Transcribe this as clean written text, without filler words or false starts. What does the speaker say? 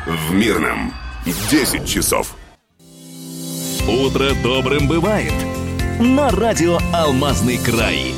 в Мирном. 10 часов. Утро добрым бывает. На радио «Алмазный край».